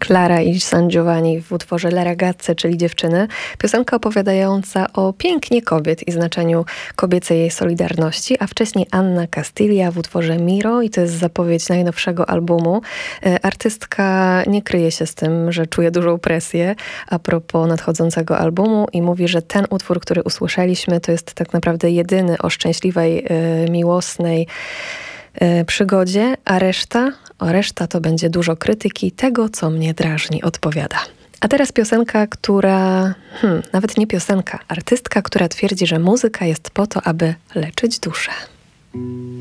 Clara i San Giovanni w utworze Le ragazze, czyli dziewczyny. Piosenka opowiadająca o pięknie kobiet i znaczeniu kobiecej solidarności, a wcześniej Anna Castilla w utworze Miro i to jest zapowiedź najnowszego albumu. Artystka nie kryje się z tym, że czuje dużą presję a propos nadchodzącego albumu i mówi, że ten utwór, który usłyszeliśmy, to jest tak naprawdę jedyny o szczęśliwej, miłosnej przygodzie, a reszta to będzie dużo krytyki tego, co mnie drażni, odpowiada. A teraz piosenka, która... nawet nie piosenka, artystka, która twierdzi, że muzyka jest po to, aby leczyć duszę.